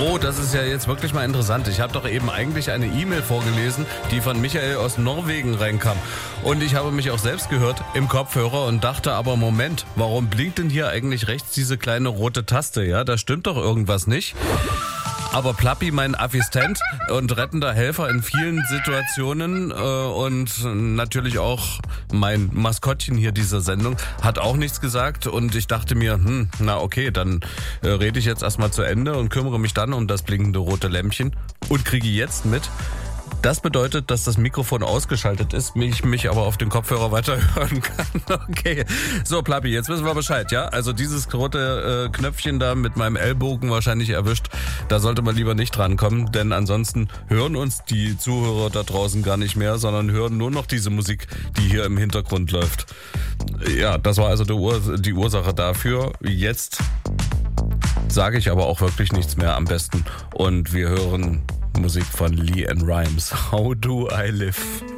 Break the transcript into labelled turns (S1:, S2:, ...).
S1: Oh, das ist ja jetzt wirklich mal interessant. Ich habe doch eben eigentlich eine E-Mail vorgelesen, die von Michael aus Norwegen reinkam. Und ich habe mich auch selbst gehört im Kopfhörer und dachte aber, Moment, warum blinkt denn hier eigentlich rechts diese kleine rote Taste? Ja, da stimmt doch irgendwas nicht. Aber Plappi, mein Assistent und rettender Helfer in vielen Situationen und natürlich auch mein Maskottchen hier dieser Sendung, hat auch nichts gesagt. Und ich dachte mir, na okay, dann rede ich jetzt erstmal zu Ende und kümmere mich dann um das blinkende rote Lämpchen und kriege jetzt mit. Das bedeutet, dass das Mikrofon ausgeschaltet ist, mich aber auf den Kopfhörer weiterhören kann. Okay, so Plappi, jetzt wissen wir Bescheid, ja? Also dieses rote Knöpfchen da mit meinem Ellbogen wahrscheinlich erwischt, da sollte man lieber nicht drankommen, denn ansonsten hören uns die Zuhörer da draußen gar nicht mehr, sondern hören nur noch diese Musik, die hier im Hintergrund läuft. Ja, das war also die Ursache dafür. Jetzt sage ich aber auch wirklich nichts mehr am besten und wir hören Musik von Lee and Rhymes. How do I live?